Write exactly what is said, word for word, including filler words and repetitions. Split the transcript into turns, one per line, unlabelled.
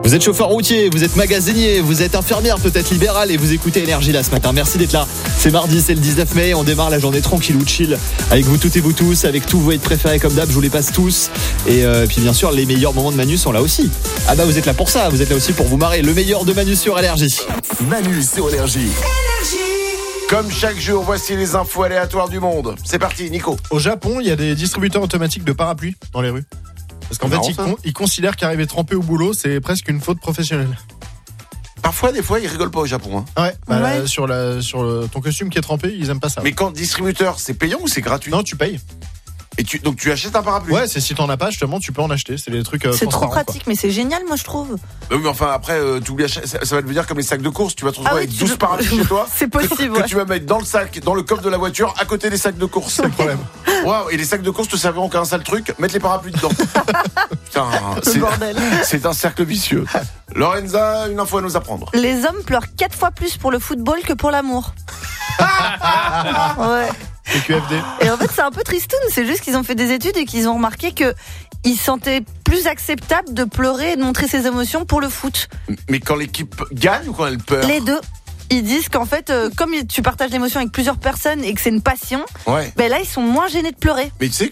Vous êtes chauffeur routier, vous êtes magasinier, vous êtes infirmière, peut-être libérale et vous écoutez Énergie là ce matin. Merci d'être là. C'est mardi, c'est le dix-neuf mai. On démarre la journée tranquille ou chill avec vous toutes et vous tous, avec tous vos hits préférés comme d'hab. Je vous les passe tous. Et euh, puis bien sûr, les meilleurs moments de Manu sont là aussi. Ah bah vous êtes là pour ça. Vous êtes là aussi pour vous marrer. Le meilleur de Manu sur Énergie.
Manu sur Énergie. Comme chaque jour, voici les infos aléatoires du monde. C'est parti, Nico.
Au Japon, il y a des distributeurs automatiques de parapluies dans les rues. Parce qu'en
C'est
fait,
marrant,
ils,
ça.
con- ils considèrent qu'arriver trempé au boulot, c'est presque une faute professionnelle.
Parfois, des fois, ils rigolent pas au Japon. Hein.
Ouais, bah,
Ouais.
là, sur, la, sur le- ton costume qui est trempé, ils aiment pas ça.
Mais quand distributeur, c'est payant ou c'est gratuit?
Non, tu payes.
Et tu, donc tu achètes un parapluie?
Ouais, c'est si t'en as pas, justement, tu peux en acheter. C'est des trucs euh,
C'est trop
transparents, quoi.
pratique, mais c'est génial, moi je trouve.
Bah oui, mais enfin, après, euh, t'oublies à chaque- ça, ça va devenir comme les sacs de course. Tu vas te retrouver
Ah oui,
avec
tu
douze
le-
parapluies chez toi.
C'est possible,
Que
ouais.
tu vas mettre dans le sac, dans le coffre de la voiture, à côté des sacs de course.
C'est le problème.
Waouh, et les sacs de course te serviront qu'à un seul truc, mettre les parapluies dedans. Putain,
Le
c'est,
bordel.
c'est un cercle vicieux. Lorenza, une info à nous apprendre.
Les hommes pleurent quatre fois plus pour le football que pour l'amour. Ouais.
C'est Q F D.
Et en fait, c'est un peu tristoun. C'est juste qu'ils ont fait des études et qu'ils ont remarqué que ils sentaient plus acceptable de pleurer et de montrer ses émotions pour le foot.
Mais quand l'équipe gagne ou quand elle perd?
Les deux. Ils disent qu'en fait, euh, comme tu partages l'émotion avec plusieurs personnes et que c'est une passion,
Ouais.
ben là, ils sont moins gênés de pleurer.
Mais tu sais